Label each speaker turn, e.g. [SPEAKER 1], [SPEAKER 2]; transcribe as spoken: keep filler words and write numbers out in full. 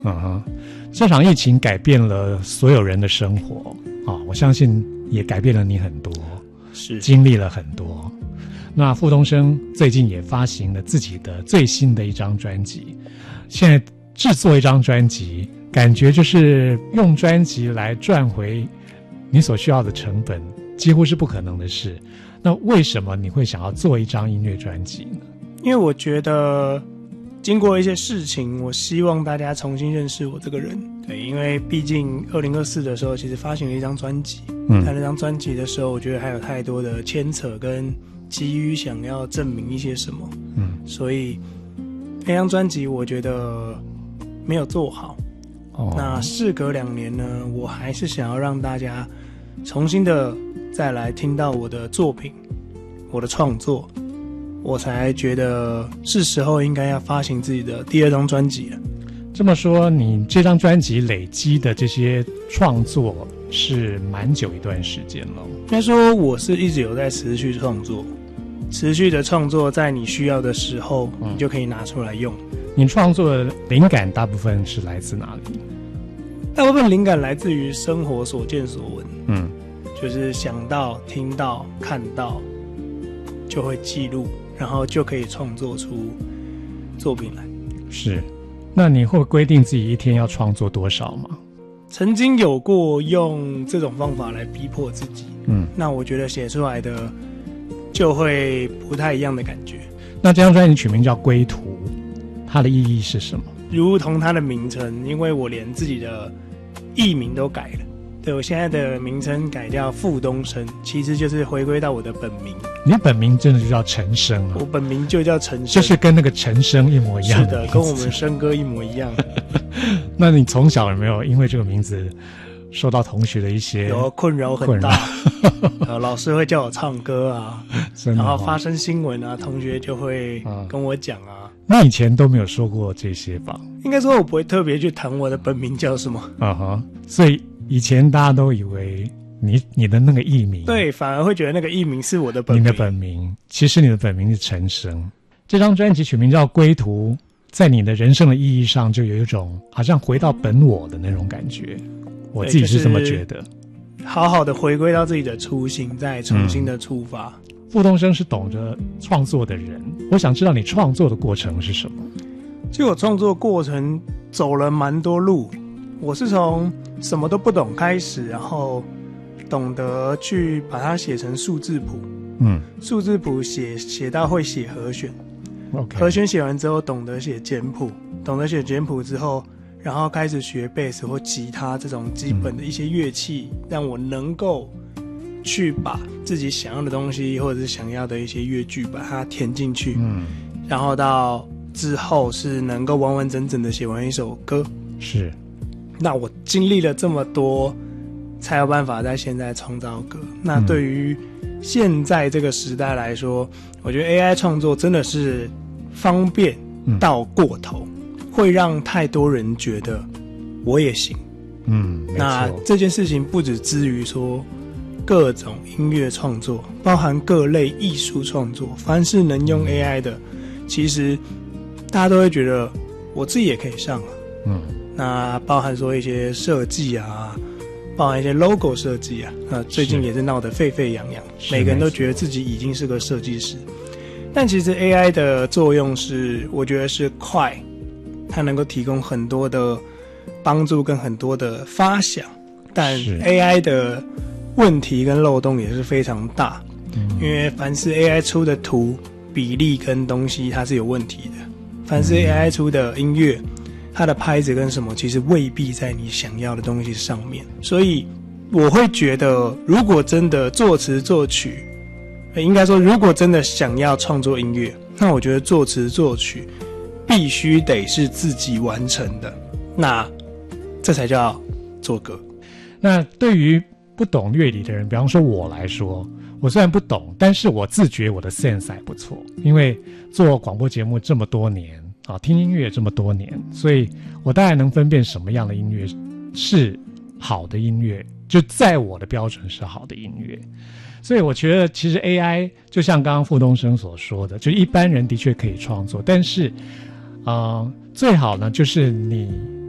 [SPEAKER 1] 嗯哼，这场疫情改变了所有人的生活啊、哦，我相信也改变了你很多，
[SPEAKER 2] 是
[SPEAKER 1] 经历了很多。那傅东升最近也发行了自己的最新的一张专辑，现在制作一张专辑，感觉就是用专辑来赚回你所需要的成本，几乎是不可能的事。那为什么你会想要做一张音乐专辑呢？
[SPEAKER 2] 因为我觉得经过一些事情，我希望大家重新认识我这个人。对，因为毕竟二零二四的时候其实发行了一张专辑，嗯，在那张专辑的时候我觉得还有太多的牵扯跟急于想要证明一些什么，嗯，所以那张专辑我觉得没有做好。哦，那事隔两年呢，我还是想要让大家重新的再来听到我的作品，我的创作，我才觉得是时候应该要发行自己的第二张专辑了。
[SPEAKER 1] 这么说，你这张专辑累积的这些创作是蛮久一段时间了。
[SPEAKER 2] 应该说我是一直有在持续创作，持续的创作，在你需要的时候，你就可以拿出来用。嗯，
[SPEAKER 1] 你创作的灵感大部分是来自哪里？
[SPEAKER 2] 大部分灵感来自于生活所见所闻，
[SPEAKER 1] 嗯，
[SPEAKER 2] 就是想到、听到、看到，就会记录，然后就可以创作出作品来。
[SPEAKER 1] 是，那你会规定自己一天要创作多少吗？
[SPEAKER 2] 曾经有过用这种方法来逼迫自己，
[SPEAKER 1] 嗯，
[SPEAKER 2] 那我觉得写出来的就会不太一样的感觉。
[SPEAKER 1] 那这张专辑取名叫《归途》，它的意义是什么？
[SPEAKER 2] 如同它的名称，因为我连自己的艺名都改了，对，我现在的名称改叫傅东升，其实就是回归到我的本名。
[SPEAKER 1] 你本名真的就叫陈升啊？
[SPEAKER 2] 我本名就叫陈升，
[SPEAKER 1] 就是跟那个陈升一模一样的。
[SPEAKER 2] 是的，跟我们升哥一模一样。
[SPEAKER 1] 那你从小有没有因为这个名字受到同学的一些
[SPEAKER 2] 有困扰很大？呃，老师会叫我唱歌啊，然后发生新闻啊，同学就会跟我讲啊。
[SPEAKER 1] 那以前都没有说过这些吧？
[SPEAKER 2] 应该说我不会特别去谈我的本名叫什么。
[SPEAKER 1] 啊哈，所以以前大家都以为你你的那个艺名，
[SPEAKER 2] 对，反而会觉得那个艺名是我的本名。
[SPEAKER 1] 你的本名，其实你的本名是陈升。这张专辑取名叫《归途》，在你的人生的意义上，就有一种好像回到本我的那种感觉。我自己是这么觉得。
[SPEAKER 2] 就是、好好的回归到自己的初心，再重新的出发。嗯，
[SPEAKER 1] 傅东升是懂得创作的人，我想知道你创作的过程是什么？
[SPEAKER 2] 其实我创作过程走了蛮多路，我是从什么都不懂开始，然后懂得去把它写成数字谱，嗯，数字谱写写到会写和弦， okay. 和弦写完之后懂得写简谱，懂得写简谱之后，然后开始学贝斯或吉他这种基本的一些乐器，嗯，让我能够去把自己想要的东西或者是想要的一些乐句把它填进去，嗯，然后到之后是能够完完整整的写完一首歌。
[SPEAKER 1] 是，
[SPEAKER 2] 那我经历了这么多才有办法在现在创造歌。那对于现在这个时代来说，我觉得 A I 创作真的是方便到过头，嗯，会让太多人觉得我也行。
[SPEAKER 1] 嗯，
[SPEAKER 2] 那这件事情不只至于说各种音乐创作，包含各类艺术创作，凡是能用 A I 的，其实大家都会觉得我自己也可以上啊。
[SPEAKER 1] 嗯，
[SPEAKER 2] 那包含说一些设计啊，包含一些 logo 设计啊，那最近也是闹得沸沸扬扬，每个人都觉得自己已经是个设计师。但其实 A I 的作用是，我觉得是快，它能够提供很多的帮助跟很多的发想，但 A I 的问题跟漏洞也是非常大，嗯，因为凡是 A I 出的图比例跟东西它是有问题的，凡是 A I 出的音乐，它的拍子跟什么其实未必在你想要的东西上面。所以我会觉得，如果真的作词作曲，应该说如果真的想要创作音乐，那我觉得作词作曲必须得是自己完成的，那这才叫做歌。
[SPEAKER 1] 那对于不懂乐理的人，比方说我来说，我虽然不懂，但是我自觉我的 sense 还不错，因为做广播节目这么多年啊，听音乐这么多年，所以我大概能分辨什么样的音乐是好的音乐，就在我的标准是好的音乐。所以我觉得其实 A I 就像刚刚傅东升所说的，就一般人的确可以创作，但是呃，最好呢就是你